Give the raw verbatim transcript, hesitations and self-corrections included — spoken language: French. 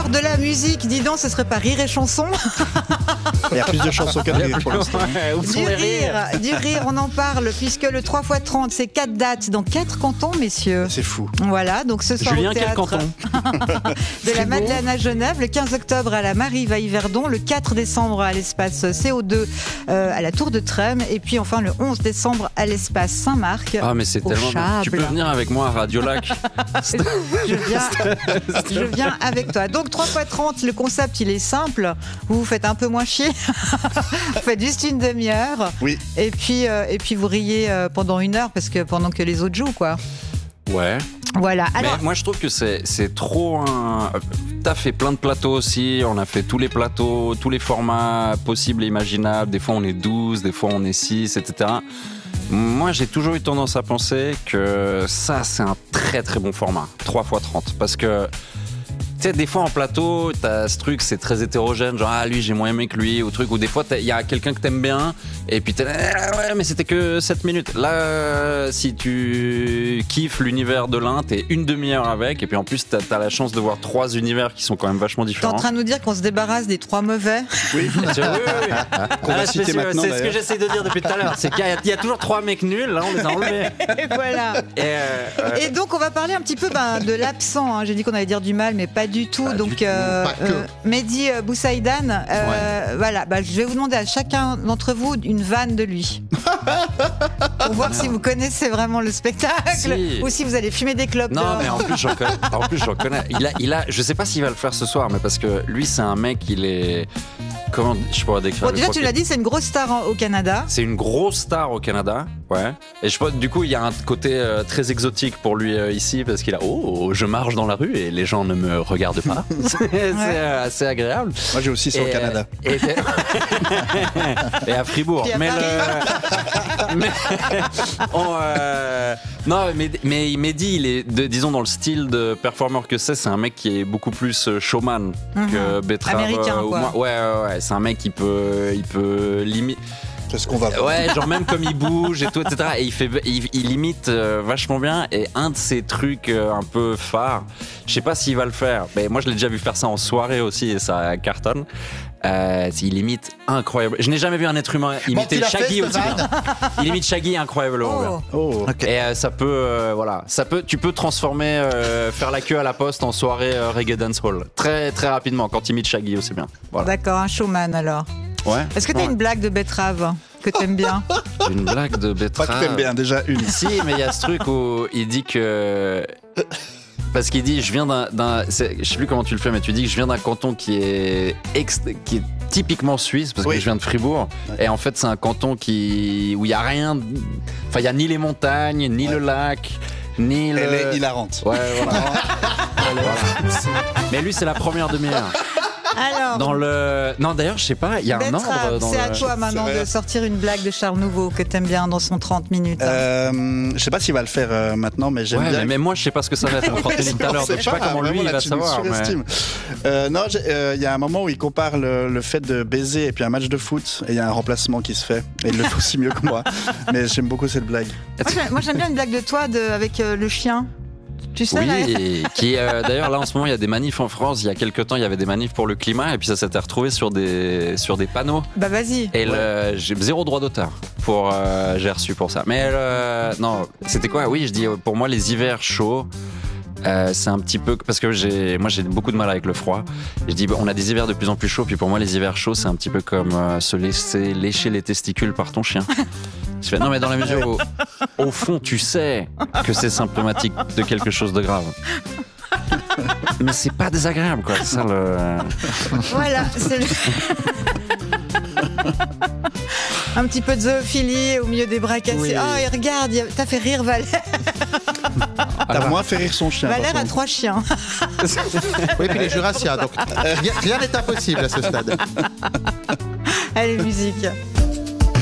Alors, de la musique, dis donc, ce serait pas Rire et Chanson? Il y a plus de chansons qu'à rire pour l'instant. Du rire, du rire, on en parle, puisque le trois fois trente, c'est quatre dates dans quatre cantons, messieurs. C'est fou. Voilà, donc ce soir Julien, au quel théâtre canton? de la Madeleine à Genève, le quinze octobre à la Marie-Vaille-Verdon, le quatre décembre à l'espace C O deux euh, à la Tour de Trême, et puis enfin le onze décembre à l'espace Saint-Marc. Ah, mais c'est au tellement bien. Chable. Tu peux venir avec moi à Radio Lac. je, viens, je viens avec toi. Donc trois fois trente, le concept il est simple. Vous vous faites un peu moins chier. Vous faites juste une demi-heure. Oui. Et puis, euh, et puis vous riez euh, pendant une heure parce que pendant que les autres jouent, quoi. Ouais. Voilà. Alors, mais moi je trouve que c'est, c'est trop un... T'as fait plein de plateaux aussi, on a fait tous les plateaux, tous les formats possibles et imaginables. Des fois on est douze, des fois on est six, et cetera. Moi j'ai toujours eu tendance à penser que ça c'est un très très bon format, trois fois trente. Parce que tu sais, des fois en plateau, t'as ce truc, c'est très hétérogène, genre ah lui j'ai moins aimé que lui, ou truc, ou des fois il y a quelqu'un que t'aimes bien, et puis t'es là, ah, ouais mais c'était que sept minutes. Là, si tu kiffes l'univers de l'un, t'es une demi-heure avec, et puis en plus t'as, t'as la chance de voir trois univers qui sont quand même vachement t'es différents. en train de nous dire qu'on se débarrasse des trois mauvais? Oui, oui, oui, oui. qu'on va Ah, citer c'est, maintenant. c'est ce que j'essaie de dire depuis tout à l'heure, c'est qu'il y a, il y a toujours trois mecs nuls, là on les a enlevés. Et voilà. Et, euh, euh, Et donc on va parler un petit peu ben, de l'absent, hein. J'ai dit qu'on allait dire du mal mais pas du tout. Pas donc du tout. euh, Pas que. euh, Mehdi euh, Boussaïdan, euh, voilà, bah, je vais vous demander à chacun d'entre vous une vanne de lui pour voir si vous connaissez vraiment le spectacle Si. ou si vous allez fumer des clopes. Non, dehors. mais en plus, j'en connais. En plus, j'en connais. Il a, il a, je sais pas s'il va le faire ce soir, mais parce que lui, c'est un mec, il est. Comment je pourrais décrire Bon, le déjà tu profil. l'as dit, c'est une grosse star en- au Canada. C'est une grosse star au Canada, ouais. Et je pense, du coup, il y a un côté euh, très exotique pour lui euh, ici, parce qu'il a oh, je marche dans la rue et les gens ne me regardent pas. c'est c'est, euh, assez agréable. Moi j'ai aussi ça au Et, Canada. euh, Et, et à Fribourg. Puis à mais Paris. le... mais on, euh, non, mais mais Mehdi, il est, de, disons dans le style de performeur que c'est, c'est un mec qui est beaucoup plus showman que Betrave. Américain, euh, ou quoi. moins- ouais, ouais, ouais. C'est un mec qui peut, il peut limite. C'est ce qu'on va voir. Ouais, genre même comme il bouge et tout, et cetera. Et il fait, il, il imite euh, vachement bien. Et un de ces trucs euh, un peu phares, je sais pas s'il va le faire. Mais moi, je l'ai déjà vu faire ça en soirée aussi, et ça cartonne. Euh, il imite incroyable. Je n'ai jamais vu un être humain imiter il a fait Shaggy ce aussi bien. van. Il imite Shaggy incroyablement Oh. bien. Oh. Et euh, ça peut, euh, voilà, ça peut, tu peux transformer, euh, faire la queue à la poste en soirée euh, reggae dancehall très très rapidement quand il imite Shaggy aussi bien. Voilà. D'accord, un showman alors. Ouais. Est-ce que t'as Ouais. une blague de Betrave que t'aimes bien? Une blague de Pas Betrave. que t'aimes bien, déjà une. Si, mais il y a ce truc où il dit que. Parce qu'il dit, je viens d'un. d'un c'est- je sais plus comment tu le fais, mais tu dis que je viens d'un canton qui est, ex- qui est typiquement suisse, parce Oui. que je viens de Fribourg. Ouais. Et en fait, c'est un canton qui, où il n'y a rien. de- Enfin, il n'y a ni les montagnes, ni Ouais. le lac, ni le. Elle est hilarante. Ouais, voilà. Voilà. Mais lui, c'est la première demi-heure. Alors, Dans le. Non, d'ailleurs, je sais pas, il y a un Betrave, ordre dans c'est le. à toi maintenant C'est vrai. de sortir une blague de Charles Nouveau que t'aimes bien dans son trente minutes. Euh, je sais pas s'il va le faire euh, maintenant, mais j'aime Ouais, bien. mais même moi, je sais pas ce que ça va être en trente minutes tout à l'heure, On sait donc je sais pas comment vraiment, lui il là, va tu nous savoir. mais- surestimes. Euh, non, j'ai- euh, il y a un moment où il compare le, le fait de baiser et puis un match de foot, et il y a un remplacement qui se fait. Et il le fait aussi mieux que moi. Mais j'aime beaucoup cette blague. Moi, j'aime- Moi j'aime bien une blague de toi de, avec euh, le chien. Tu sais, là, Oui, qui euh, d'ailleurs là en ce moment il y a des manifs en France. Il y a quelques temps il y avait des manifs pour le climat et puis ça s'était retrouvé sur des sur des panneaux. bah vas-y. Et le- j'ai zéro droit d'auteur pour euh, j'ai reçu pour ça. Mais euh, non, c'était quoi? Oui, je dis pour moi les hivers chauds. Euh, c'est un petit peu parce que j'ai moi j'ai beaucoup de mal avec le froid. Je dis on a des hivers de plus en plus chauds puis pour moi les hivers chauds c'est un petit peu comme euh, se laisser lécher les testicules par ton chien. Je fais, non mais dans la mesure où au fond tu sais que c'est symptomatique de quelque chose de grave. Mais c'est pas désagréable quoi. C'est ça le. Voilà, c'est le- un petit peu de zoophilie au milieu des bras cassés. Oui. Oh, et regarde, il y a- t'as fait rire Valère. T'as moins fait rire son chien. par Valère a contre. trois chiens. Oui, puis les Jurassiens, donc rien rien n'est impossible à ce stade. Allez, musique.